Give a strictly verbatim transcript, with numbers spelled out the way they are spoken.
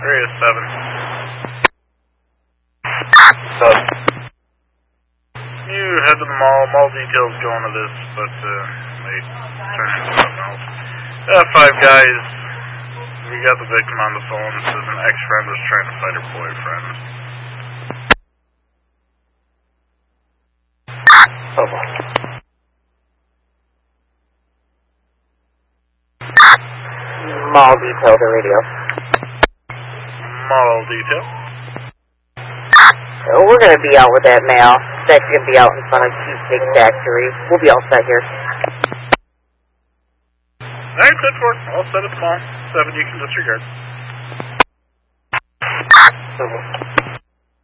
Area seven. Seven. You head to the mall. Mall details go into this, but uh, may turn into something else. Uh, five guys. We got the victim on the phone. Says an ex-friend was trying to fight her boyfriend. Okay. Mall detail the radio. Mall detail. So we're going to be out with that male. That's going to be out in front of Cheesecake Factory. We'll be all set here. Alright, ten four. All set at the mall. seven, you can disregard. Okay.